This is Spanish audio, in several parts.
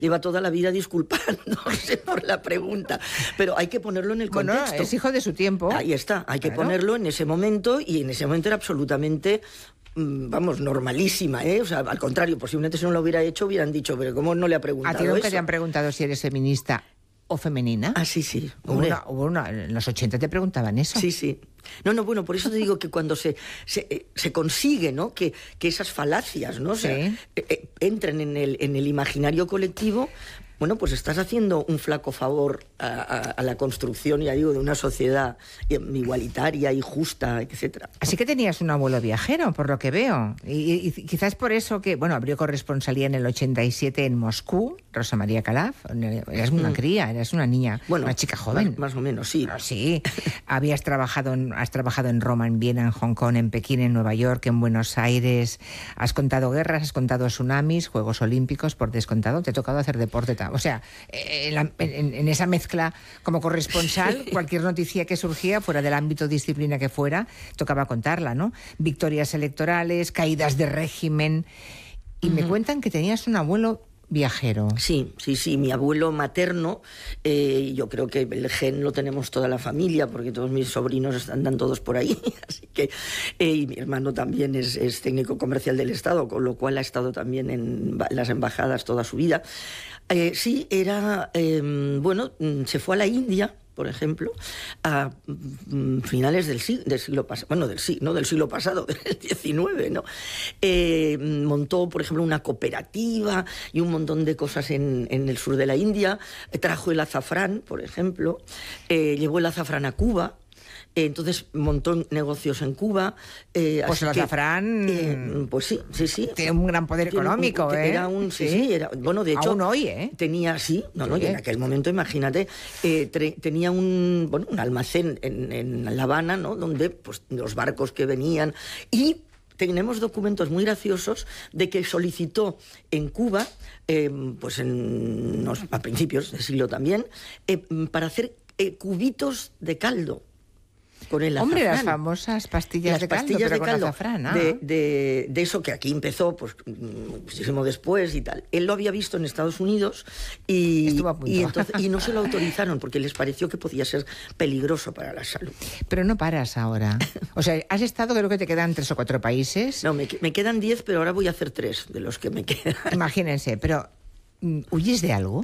Lleva toda la vida disculpándose por la pregunta, pero hay que ponerlo en el contexto. Bueno, es hijo de su tiempo. Ahí está, hay que ponerlo en ese momento, y en ese momento era absolutamente, normalísima, ¿eh? O sea, al contrario, posiblemente si no lo hubiera hecho, hubieran dicho, pero ¿cómo no le ha preguntado ¿A ti nunca eso? te han preguntado si eres feminista o feminina? Ah, sí. Hubo una, en los 80 te preguntaban eso. Sí. No, bueno, por eso te digo que cuando se consigue, ¿no? Que esas falacias, ¿no? O sea, entren en el imaginario colectivo, bueno, pues estás haciendo un flaco favor a la construcción, ya digo, de una sociedad igualitaria y justa, etcétera. Así que tenías un abuelo viajero, por lo que veo. Y quizás por eso que, bueno, abrió corresponsalía en el 87 en Moscú, Rosa María Calaf. Eras una cría, eras una niña, bueno, una chica joven. Más o menos, sí. Pero sí. Has trabajado en Roma, en Viena, en Hong Kong, en Pekín, en Nueva York, en Buenos Aires. Has contado guerras, has contado tsunamis, Juegos Olímpicos, por descontado. Te ha tocado hacer deporte. O sea, en esa mezcla como corresponsal, cualquier noticia que surgía, fuera del ámbito de disciplina que fuera, tocaba contarla, ¿no? Victorias electorales, caídas de régimen. Y me cuentan que tenías un abuelo viajero. Sí, mi abuelo materno, yo creo que el gen lo tenemos toda la familia, porque todos mis sobrinos andan todos por ahí, así que, y mi hermano también es técnico comercial del Estado, con lo cual ha estado también en las embajadas toda su vida. Sí, era, se fue a la India, por ejemplo, a finales del siglo pasado, bueno, del siglo pasado, del XIX, ¿no? Montó, por ejemplo, una cooperativa y un montón de cosas en el sur de la India. Trajo el azafrán, por ejemplo. Llevó el azafrán a Cuba. Entonces montó negocios en Cuba. Pues el azafrán... pues sí. Tiene un gran poder económico, ¿eh? Era bueno, de hecho... Aún hoy, ¿eh? Tenía, y en aquel momento, imagínate, tenía un almacén en La Habana, ¿no? Donde, pues, los barcos que venían... Y tenemos documentos muy graciosos de que solicitó en Cuba, a principios del siglo también, para hacer cubitos de caldo con el azafrán. Hombre, las famosas pastillas de caldo, pero con azafrán. De eso que aquí empezó, pues, muchísimo después y tal. Él lo había visto en Estados Unidos y no se lo autorizaron porque les pareció que podía ser peligroso para la salud. Pero no paras ahora. O sea, has estado, creo que te quedan 3 o 4 países. No, me quedan 10, pero ahora voy a hacer 3 de los que me quedan. Imagínense, pero ¿huyes de algo?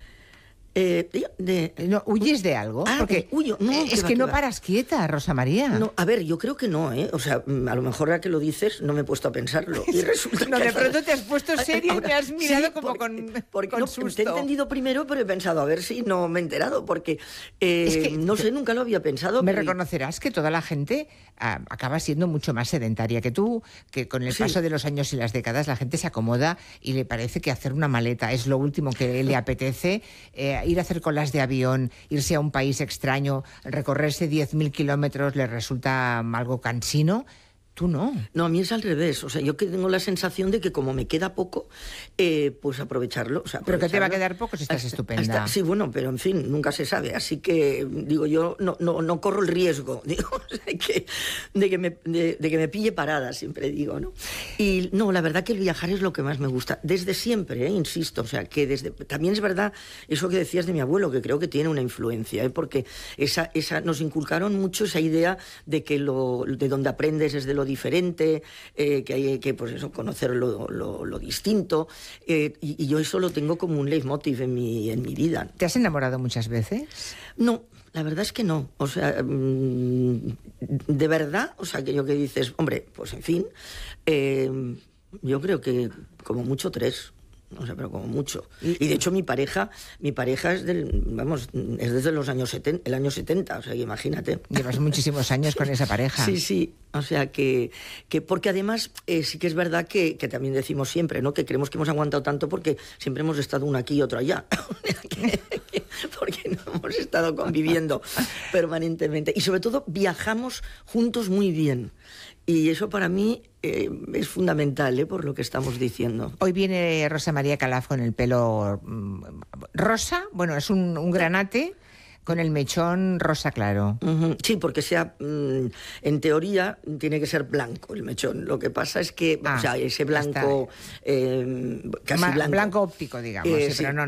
No, ¿huyes de algo? Porque huyo. No, es que no paras quieta, Rosa María. No, a ver, yo creo que no, ¿eh? O sea, a lo mejor ahora que lo dices no me he puesto a pensarlo. Y resulta no, que de pronto te has puesto serio y me has mirado como con susto. Te he entendido primero, pero he pensado, a ver si no me he enterado, porque no sé, nunca lo había pensado. Me reconocerás que toda la gente acaba siendo mucho más sedentaria que tú, que con el paso de los años y las décadas la gente se acomoda y le parece que hacer una maleta es lo último que le apetece. Ir a hacer colas de avión, irse a un país extraño, recorrerse 10.000 kilómetros le resulta algo cansino. Tú no. No, a mí es al revés. O sea, yo que tengo la sensación de que como me queda poco, pues aprovecharlo. O sea, ¿Pero qué te va a quedar poco si estás estupenda? Sí, bueno, pero en fin, nunca se sabe. Así que, digo, yo no corro el riesgo, digo, de que me pille parada, siempre digo, ¿no? Y no, la verdad que el viajar es lo que más me gusta. Desde siempre, insisto. O sea, que también es verdad eso que decías de mi abuelo, que creo que tiene una influencia, porque nos inculcaron mucho esa idea de que de donde aprendes es de lo diferente, que hay que, pues eso, conocer lo distinto, y yo eso lo tengo como un leitmotiv en mi vida. ¿Te has enamorado muchas veces? No, la verdad es que no. O sea, de verdad, o sea, aquello que dices, hombre, pues en fin, yo creo que como mucho 3. O sea, pero como mucho. Y de hecho mi pareja es desde los años 70, el año 70, o sea, que imagínate. Llevas muchísimos años con esa pareja. Sí, o sea que porque además sí que es verdad que también decimos siempre, ¿no? Que creemos que hemos aguantado tanto porque siempre hemos estado uno aquí y otro allá. Porque no hemos estado conviviendo permanentemente. Y sobre todo viajamos juntos muy bien. Y eso para mí es fundamental, por lo que estamos diciendo. Hoy viene Rosa María Calaf con el pelo rosa, bueno, es un granate con el mechón rosa claro. Sí, porque en teoría tiene que ser blanco el mechón. Lo que pasa es que o sea, ese blanco casi blanco. Blanco óptico, digamos, pero no.